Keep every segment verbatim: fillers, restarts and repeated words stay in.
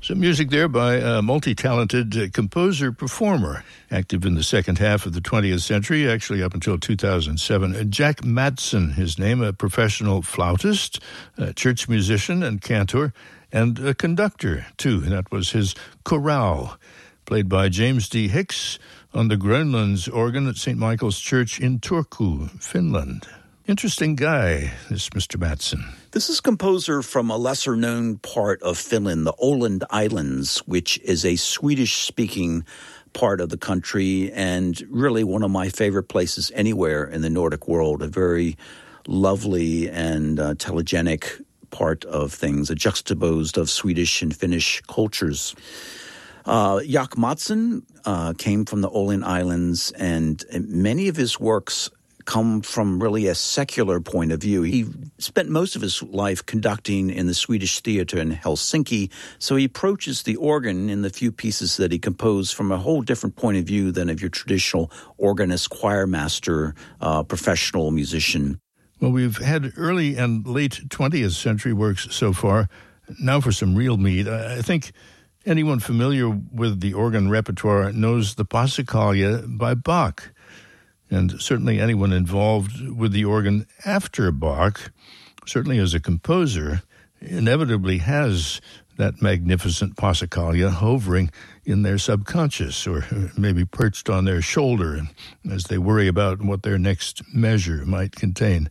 Some music there by a multi-talented uh, composer-performer, active in the second half of the twentieth century, actually up until two thousand seven. Uh, Jack Madsen, his name, a professional flautist, a church musician and cantor, and a conductor, too. That was his chorale, played by James D. Hicks on the Grönlands organ at Saint Michael's Church in Turku, Finland. Interesting guy, this Mister Madsen. This is a composer from a lesser-known part of Finland, the Åland Islands, which is a Swedish-speaking part of the country and really one of my favorite places anywhere in the Nordic world, a very lovely and uh, telegenic part of things, a juxtaposed of Swedish and Finnish cultures. Uh, Jack Madsen uh, came from the Åland Islands, and many of his works come from really a secular point of view. He spent most of his life conducting in the Swedish theater in Helsinki, so he approaches the organ in the few pieces that he composed from a whole different point of view than of your traditional organist, choir master, uh, professional musician. Well, we've had early and late twentieth century works so far. Now for some real meat. I think anyone familiar with the organ repertoire knows the Passacaglia by Bach. And certainly anyone involved with the organ after Bach, certainly as a composer, inevitably has that magnificent Passacaglia hovering in their subconscious or maybe perched on their shoulder as they worry about what their next measure might contain.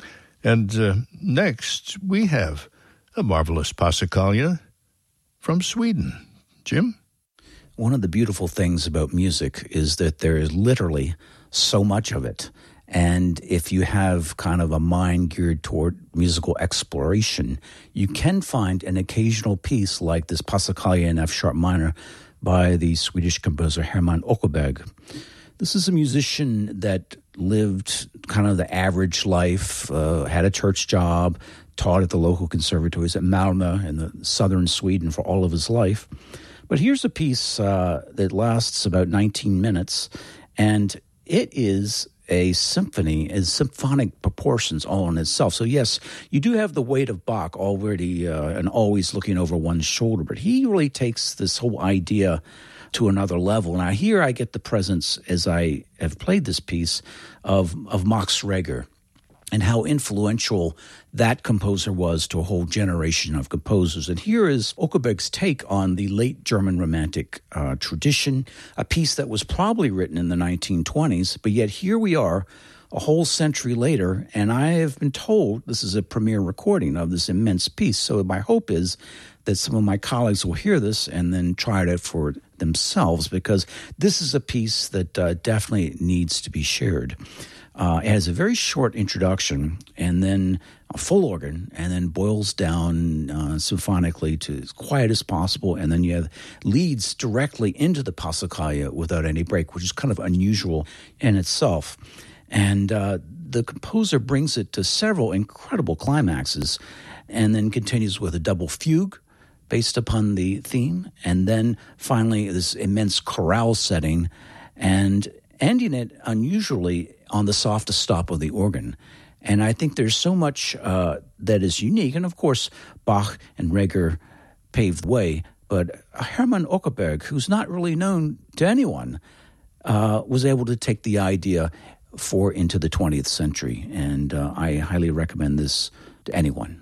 And uh, next, we have a marvelous Passacaglia from Sweden. Jim? One of the beautiful things about music is that there is literally so much of it. And if you have kind of a mind geared toward musical exploration, you can find an occasional piece like this Passacaglia in F sharp minor by the Swedish composer Herman Åkerberg. This is a musician that lived kind of the average life, uh, had a church job, taught at the local conservatories at Malmö in the southern Sweden for all of his life. But here's a piece uh, that lasts about nineteen minutes, and it is a symphony, is symphonic proportions all in itself. So yes, you do have the weight of Bach already uh, and always looking over one's shoulder, but he really takes this whole idea to another level. Now here I get the presence, as I have played this piece, of, of Max Reger, and how influential that composer was to a whole generation of composers. And here is Åkerberg's take on the late German Romantic uh, tradition, a piece that was probably written in the nineteen twenties, but yet here we are a whole century later, and I have been told this is a premiere recording of this immense piece. So my hope is that some of my colleagues will hear this and then try it out for themselves, because this is a piece that uh, definitely needs to be shared. Uh, it has a very short introduction and then a full organ, and then boils down uh, symphonically to as quiet as possible, and then you have leads directly into the Passacaglia without any break, which is kind of unusual in itself. And uh, the composer brings it to several incredible climaxes and then continues with a double fugue based upon the theme, and then finally this immense chorale setting, and ending it unusually on the softest stop of the organ. And I think there's so much uh, that is unique. And of course, Bach and Reger paved the way. But Herman Åkerberg, who's not really known to anyone, uh, was able to take the idea for into the twentieth century. And uh, I highly recommend this to anyone.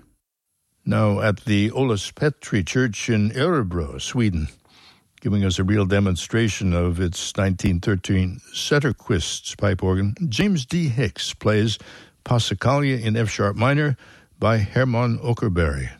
Now at the Olaus Petri Church in Örebro, Sweden, giving us a real demonstration of its nineteen thirteen Zetterquist pipe organ, James D. Hicks plays Passacaglia in F sharp minor by Herman Åkerberg.